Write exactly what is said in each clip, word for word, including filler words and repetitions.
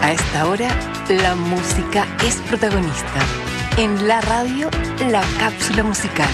A esta hora, la música es protagonista. En la radio, la cápsula musical.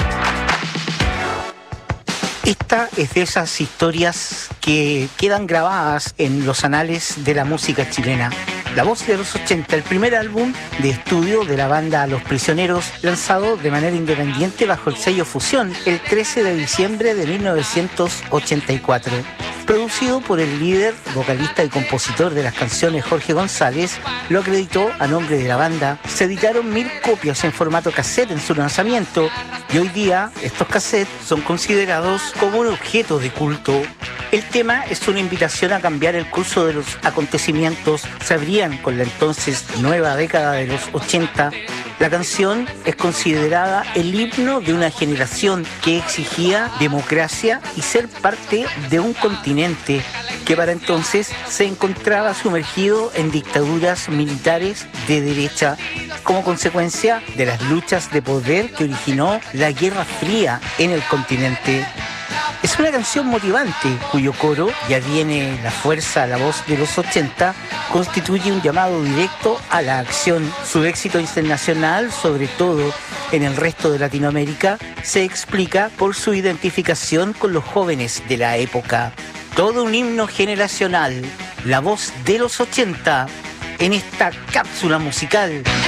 Esta es de esas historias que quedan grabadas en los anales de la música chilena. La Voz de los ochenta, el primer álbum de estudio de la banda Los Prisioneros, lanzado de manera independiente bajo el sello Fusión el trece de diciembre de mil novecientos ochenta y cuatro. Producido por el líder, vocalista y compositor de las canciones Jorge González, lo acreditó a nombre de la banda. Se editaron mil copias en formato cassette en su lanzamiento y hoy día estos cassettes son considerados como un objeto de culto. El tema es una invitación a cambiar el curso de los acontecimientos. Se abrían con la entonces nueva década de los ochenta. La canción es considerada el himno de una generación que exigía democracia y ser parte de un continente que para entonces se encontraba sumergido en dictaduras militares de derecha como consecuencia de las luchas de poder que originó la Guerra Fría en el continente. Es una canción motivante cuyo coro, ya viene la fuerza, la voz de los ochenta, constituye un llamado directo a la acción. Su éxito internacional, sobre todo en el resto de Latinoamérica, se explica por su identificación con los jóvenes de la época. Todo un himno generacional, la Voz de los ochenta, en esta cápsula musical.